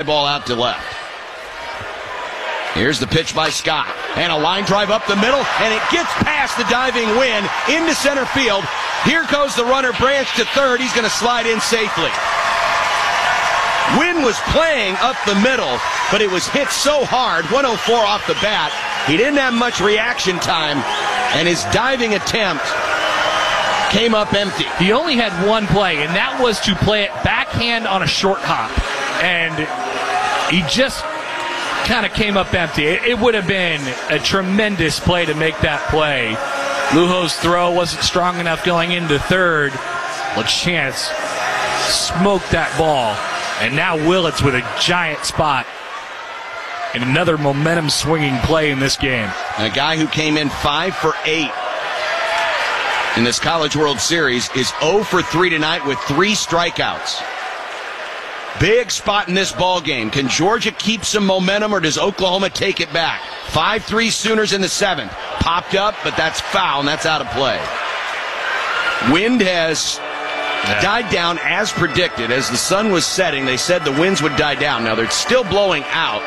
ball out to left. Here's the pitch by Scott. And a line drive up the middle, and it gets past the diving Wynn into center field. Here goes the runner, Branch, to third. He's going to slide in safely. Wynn was playing up the middle, but it was hit so hard, 104 off the bat, he didn't have much reaction time, and his diving attempt came up empty. He only had one play, and that was to play it backhand on a short hop. And he just kind of came up empty. It would have been a tremendous play to make that play. Lujo's throw wasn't strong enough going into third. LaChance smoked that ball. And now Willits with a giant spot. And another momentum-swinging play in this game. And a guy who came in 5 for 8 in this College World Series is 0 for 3 tonight with 3 strikeouts. Big spot in this ball game. Can Georgia keep some momentum, or does Oklahoma take it back? 5-3 Sooners in the 7th. Popped up, but that's foul, and that's out of play. Wind has died down as predicted. As the sun was setting, they said the winds would die down. Now, they're still blowing out,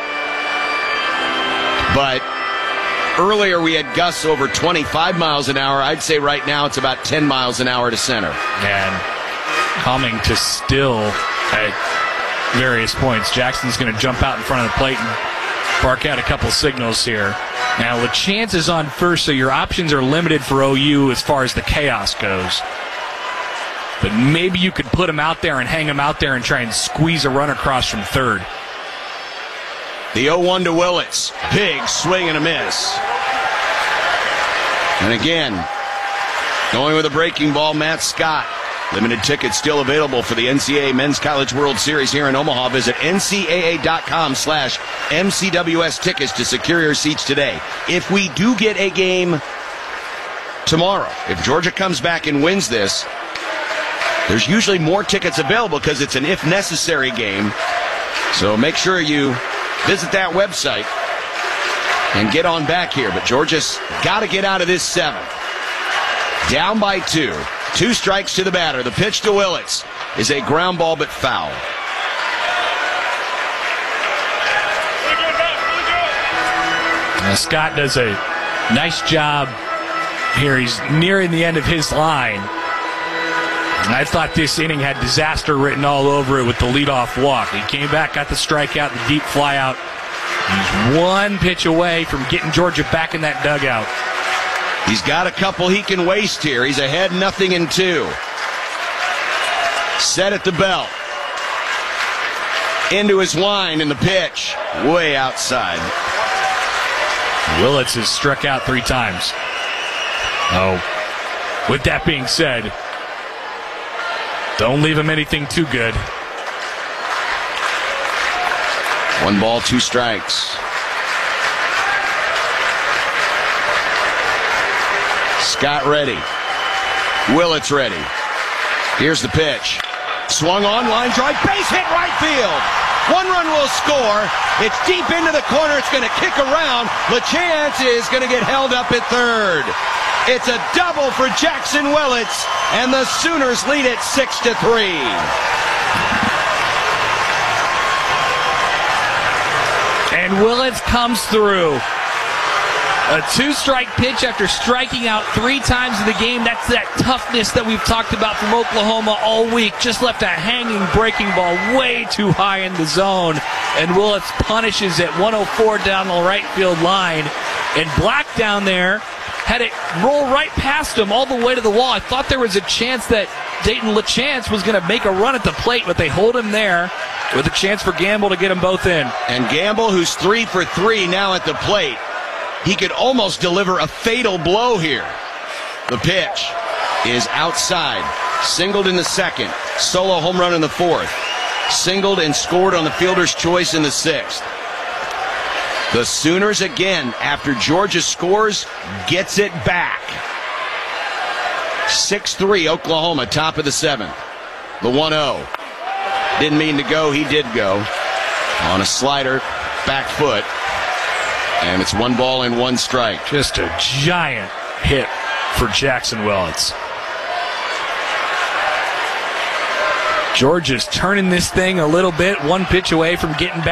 but earlier we had gusts over 25 miles an hour. I'd say right now it's about 10 miles an hour to center. And coming to still at various points. Jackson's going to jump out in front of the plate and bark out a couple signals here. Now, LaChance is on first, so your options are limited for OU as far as the chaos goes. But maybe you could put him out there and hang him out there and try and squeeze a run across from third. The 0-1 to Willits. Big swing and a miss. And again, going with a breaking ball, Matt Scott. Limited tickets still available for the NCAA Men's College World Series here in Omaha. Visit ncaa.com/MCWS tickets to secure your seats today. If we do get a game tomorrow, if Georgia comes back and wins this, there's usually more tickets available because it's an if necessary game. So make sure you visit that website and get on back here. But Georgia's got to get out of this 7th. Down by 2. 2 strikes to the batter. The pitch to Willits is a ground ball but foul. Now Scott does a nice job here. He's nearing the end of his line. And I thought this inning had disaster written all over it with the leadoff walk. He came back, got the strikeout, the deep fly out. He's one pitch away from getting Georgia back in that dugout. He's got a couple he can waste here. He's ahead 0-2. Set at the belt. Into his line in the pitch. Way outside. Willits has struck out 3 times. Oh, with that being said, don't leave him anything too good. 1 ball, 2 strikes. Scott ready. Willits ready. Here's the pitch. Swung on, line drive, base hit right field. 1 run will score. It's deep into the corner. It's going to kick around. LaChance is going to get held up at third. It's a double for Jackson Willits, and the Sooners lead it 6-3. And Willits comes through. A 2-strike pitch after striking out 3 times in the game. That's that toughness that we've talked about from Oklahoma all week. Just left a hanging breaking ball way too high in the zone. And Willits punishes it 104 down the right field line. And Black down there had it roll right past him all the way to the wall. I thought there was a chance that Dayton LaChance was going to make a run at the plate, but they hold him there with a chance for Gamble to get them both in. And Gamble, who's 3 for 3 now at the plate, he could almost deliver a fatal blow here. The pitch is outside. Singled in the 2nd. Solo home run in the 4th. Singled and scored on the fielder's choice in the 6th. The Sooners again, after Georgia scores, gets it back. 6-3 Oklahoma, top of the 7th. The 1-0. Didn't mean to go, he did go. On a slider, back foot. And it's 1 ball and 1 strike. Just a giant hit for Jackson Willits. Georgia's turning this thing a little bit, 1 pitch away from getting back.